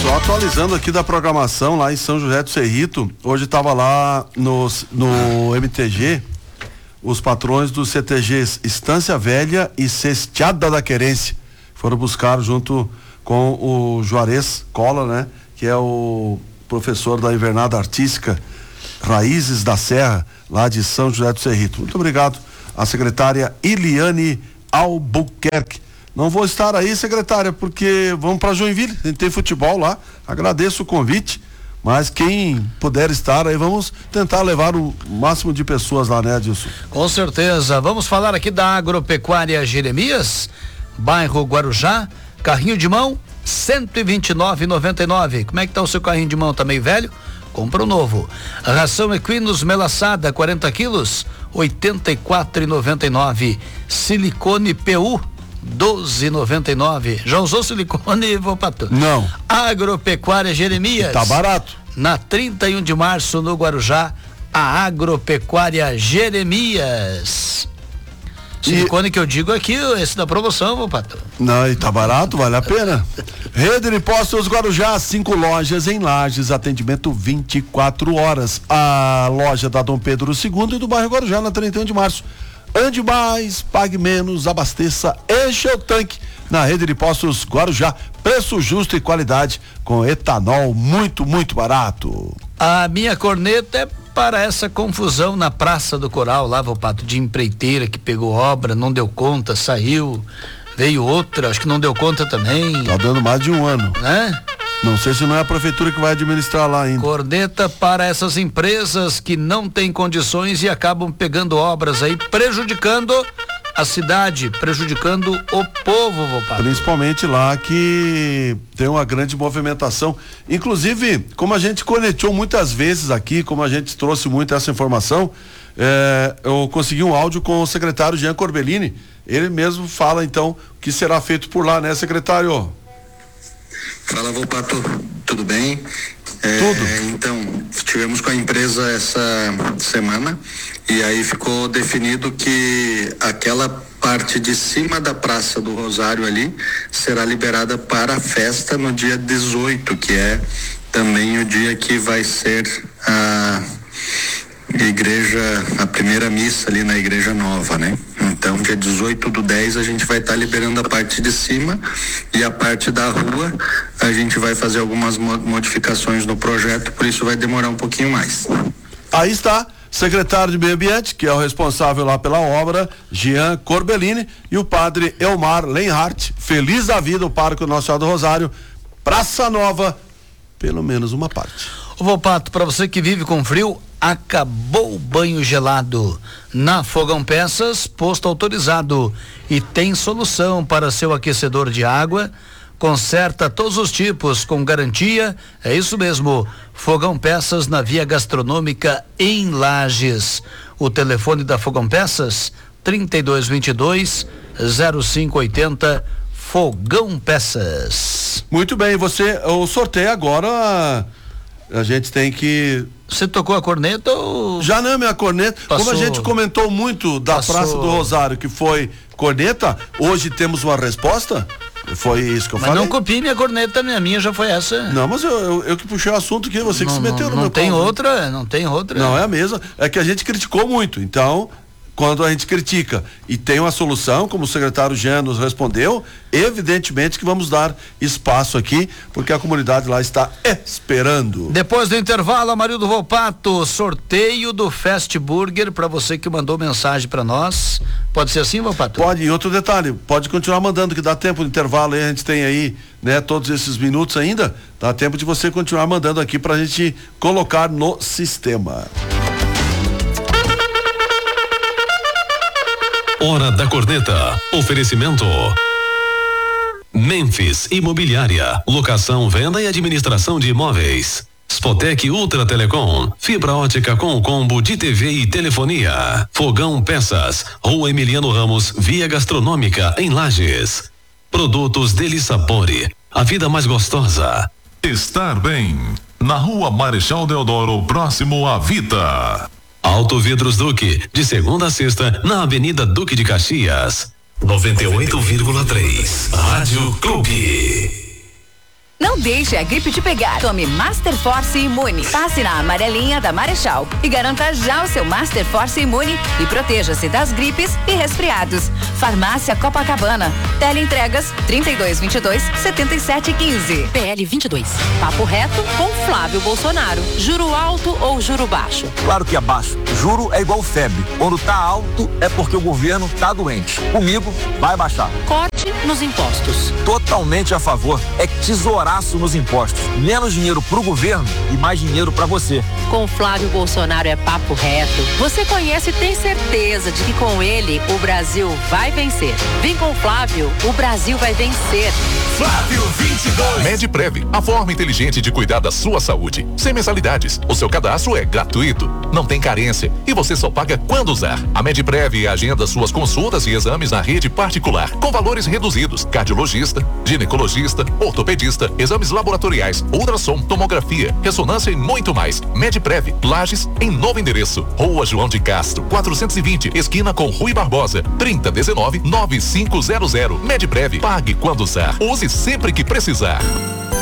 Só atualizando aqui da programação lá em São José do Cerrito, hoje estava lá no MTG, os patrões dos CTGs Estância Velha e Cesteada da Querência foram buscar junto com o Juarez Cola, né? Que é o professor da Invernada Artística Raízes da Serra, lá de São José do Cerrito. Muito obrigado à secretária Iliane Albuquerque. Não vou estar aí, secretária, porque vamos para Joinville, a gente tem futebol lá, agradeço o convite, mas quem puder estar aí, vamos tentar levar o máximo de pessoas lá, né, Adilson? Com certeza, vamos falar aqui da Agropecuária Jeremias, bairro Guarujá, carrinho de mão, R$129,99. Como é que tá o seu carrinho de mão? Tá meio velho? Compra o novo. Ração Equinos melaçada, 40 quilos, R$84,99. Silicone PU, R$12,99. Já usou silicone, vô Pato? Não. Agropecuária Jeremias. Tá barato. Na 31 de março, no Guarujá, a Agropecuária Jeremias. Silicone que eu digo aqui, esse da promoção, vô Pato. Não, e tá barato, vale a pena. Rede de Postos Guarujá, 5 lojas em Lages, atendimento 24 horas. A loja da Dom Pedro II e do bairro Guarujá, na 31 de março. Ande mais, pague menos, abasteça, enche o tanque na Rede de Postos Guarujá. Preço justo e qualidade com etanol muito, muito barato. A minha corneta é para essa confusão na Praça do Coral, lá, vô Pato, de empreiteira que pegou obra, não deu conta, saiu, veio outra, acho que não deu conta também. Tá dando mais de um ano. Né? Não sei se não é a prefeitura que vai administrar lá ainda. Corneta para essas empresas que não têm condições e acabam pegando obras aí, prejudicando a cidade, prejudicando o povo, vô Pato. Principalmente lá que tem uma grande movimentação. Inclusive, como a gente conectou muitas vezes aqui, como a gente trouxe muito essa informação, eu consegui um áudio com o secretário Jean Corbellini. Ele mesmo fala então o que será feito por lá, né, secretário? Fala, vô Pato, tudo bem? Tudo. Então, tivemos com a empresa essa semana e aí ficou definido que aquela parte de cima da Praça do Rosário ali será liberada para a festa no dia 18, que é também o dia que vai ser a primeira missa ali na Igreja Nova, né? Então, dia 18/10 a gente vai estar liberando a parte de cima e a parte da rua a gente vai fazer algumas modificações no projeto, por isso vai demorar um pouquinho mais. Aí está, secretário de Meio Ambiente, que é o responsável lá pela obra, Jean Corbellini, e o padre Elmar Lenhart, feliz da vida, o Parque Nossa Senhora do Rosário, Praça Nova, pelo menos uma parte. Vô Pato, para você que vive com frio, acabou o banho gelado. Na Fogão Peças, posto autorizado e tem solução para seu aquecedor de água. Conserta todos os tipos com garantia. É isso mesmo. Fogão Peças na Via Gastronômica em Lages. O telefone da Fogão Peças 3222-0580. Fogão Peças. Muito bem, o sorteio agora a gente tem que... Você tocou a corneta ou... Já não é minha corneta. Passou. Como a gente comentou muito da Praça do Rosário, que foi corneta, hoje temos uma resposta. Foi isso que eu falei. Mas não copie minha corneta, minha já foi essa. Não, mas eu que puxei o assunto aqui, você que se meteu no meu tem outra, não tem outra. Não, é a mesma. É que a gente criticou muito, então... Quando a gente critica e tem uma solução, como o secretário Jean nos respondeu, evidentemente que vamos dar espaço aqui, porque a comunidade lá está esperando. Depois do intervalo, Amarildo Volpato, sorteio do Fast Burger para você que mandou mensagem para nós. Pode ser assim, Volpato? Pode, e outro detalhe, pode continuar mandando, que dá tempo do intervalo aí, a gente tem aí, né, todos esses minutos ainda, dá tempo de você continuar mandando aqui pra gente colocar no sistema. Hora da Corneta. Oferecimento Memphis Imobiliária. Locação, venda e administração de imóveis. Spotec Ultra Telecom. Fibra ótica com combo de TV e telefonia. Fogão Peças. Rua Emiliano Ramos, Via Gastronômica, em Lages. Produtos Deli Sapore. A vida mais gostosa. Estar bem. Na Rua Marechal Deodoro, próximo à Vita. Auto Vidros Duque, de segunda a sexta, na Avenida Duque de Caxias. 98,3. Rádio Clube. Não Não deixe a gripe te pegar. Tome Master Force Imune. Passe na amarelinha da Marechal e garanta já o seu Master Force Imune e proteja-se das gripes e resfriados. Farmácia Copacabana. Teleentregas 3222-7715. PL 22. Papo reto com Flávio Bolsonaro. Juro alto ou juro baixo? Claro que é baixo. Juro é igual febre. Quando tá alto é porque o governo tá doente. Comigo vai baixar. Corte nos impostos. Totalmente a favor. É tesouraço nos impostos. Menos dinheiro pro governo e mais dinheiro pra você. Com Flávio Bolsonaro é papo reto. Você conhece e tem certeza de que com ele o Brasil vai vencer. Vem com o Flávio, o Brasil vai vencer. Flávio 22. Medprev, a forma inteligente de cuidar da sua saúde. Sem mensalidades. O seu cadastro é gratuito. Não tem carência e você só paga quando usar. A Medprev agenda suas consultas e exames na rede particular, com valores reduzidos. Cardiologista, ginecologista, ortopedista, exames laboratoriais, ultrassom, tomografia, ressonância e muito mais. Medprev, Lages, em novo endereço. Rua João de Castro, 420, esquina com Rui Barbosa, 3019-9500. Medprev, pague quando usar. Use sempre que precisar.